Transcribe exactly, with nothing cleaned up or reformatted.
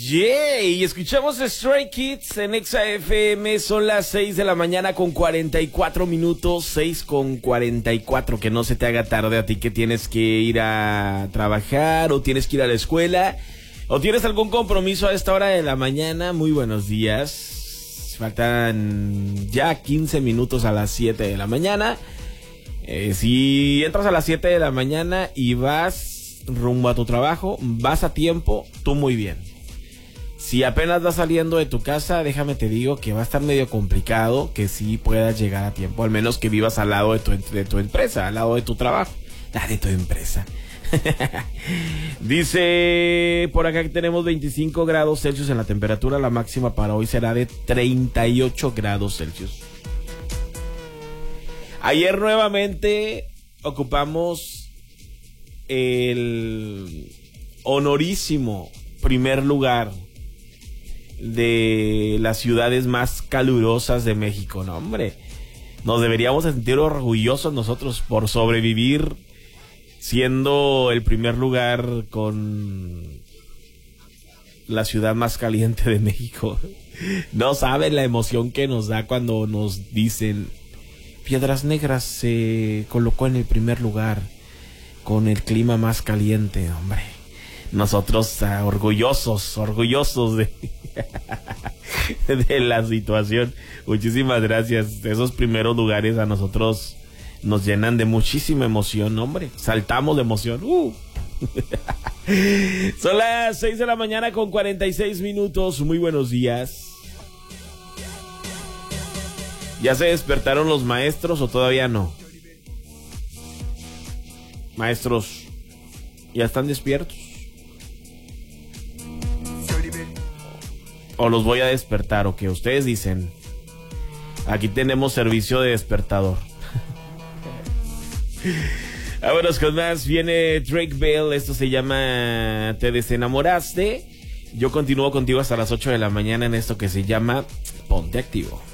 Yeah, y escuchamos Stray Kids en Exa F M. Son las seis de la mañana con cuarenta y cuatro minutos, seis con cuarenta y cuatro. Que no se te haga tarde a ti que tienes que ir a trabajar o tienes que ir a la escuela o tienes algún compromiso a esta hora de la mañana. Muy buenos días. Faltan ya quince minutos a las siete de la mañana. Eh, si entras a las siete de la mañana y vas rumbo a tu trabajo, vas a tiempo, tú muy bien. Si apenas vas saliendo de tu casa, déjame te digo que va a estar medio complicado que sí puedas llegar a tiempo, al menos que vivas al lado de tu, de tu empresa, al lado de tu trabajo, ah, de tu empresa. Dice por acá que tenemos veinticinco grados Celsius en la temperatura, la máxima para hoy será de treinta y ocho grados Celsius. Ayer nuevamente ocupamos el honorísimo primer lugar de las ciudades más calurosas de México. No, hombre, nos deberíamos sentir orgullosos nosotros por sobrevivir siendo el primer lugar con la ciudad más caliente de México. No saben la emoción que nos da cuando nos dicen Piedras Negras se colocó en el primer lugar con el clima más caliente. Hombre, nosotros uh, orgullosos, orgullosos de, de la situación. Muchísimas gracias. Esos primeros lugares a nosotros nos llenan de muchísima emoción, hombre. Saltamos de emoción. Uh. Son las seis de la mañana con cuarenta y seis minutos. Muy buenos días. ¿Ya se despertaron los maestros o todavía no? Maestros, ¿ya están despiertos? ¿O los voy a despertar o qué? Ustedes dicen. Aquí tenemos servicio de despertador. Vámonos con más. Viene Drake Bell. Esto se llama Te desenamoraste. Yo continúo contigo hasta las ocho de la mañana en esto que se llama Ponte Activo.